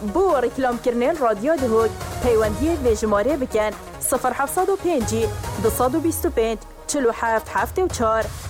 بو رکلام کرنل رادیو دهود پیوندی ویژماره بکن 0705 225 47 74